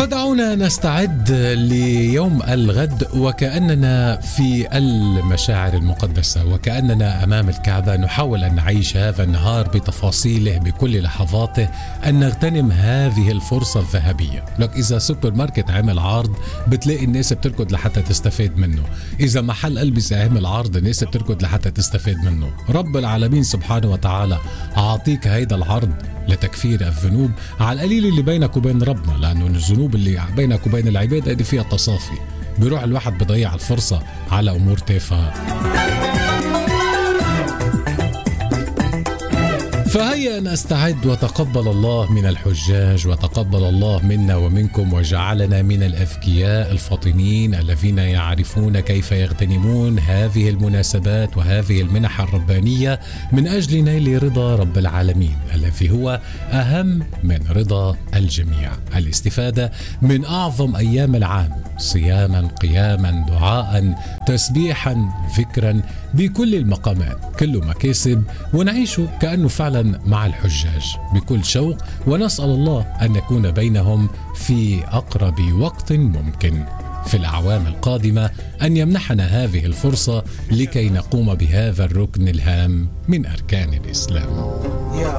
فدعونا نستعد ليوم الغد وكأننا في المشاعر المقدسة، وكأننا أمام الكعبة نحاول أن نعيش هذا النهار بتفاصيله بكل لحظاته، أن نغتنم هذه الفرصة الذهبية. لك إذا سوبر ماركت عمل عرض بتلاقي الناس بتركض لحتى تستفيد منه، إذا محل ألبسة عمل عرض الناس بتركض لحتى تستفيد منه. رب العالمين سبحانه وتعالى أعطيك هيدا العرض لتكفير الذنوب على القليل اللي بينك وبين ربنا، لأنه الذنوب اللي بينك وبين العباد هذه فيها تصافي. بيروح الواحد بضيع الفرصة على أمور تافهة. فهيا نستعد، وتقبل الله من الحجاج، وتقبل الله منا ومنكم، وجعلنا من الأذكياء الفاطنين الذين يعرفون كيف يغتنمون هذه المناسبات وهذه المنح الربانية من أجل نيل رضا رب العالمين الذي هو أهم من رضا الجميع. الاستفادة من أعظم أيام العام، صياما، قياما، دعاء، تسبيحا، ذكرا، بكل المقامات، كله مكاسب، ونعيش كأنه فعلا مع الحجاج بكل شوق، ونسأل الله أن نكون بينهم في أقرب وقت ممكن في الأعوام القادمة، أن يمنحنا هذه الفرصة لكي نقوم بهذا الركن الهام من أركان الإسلام.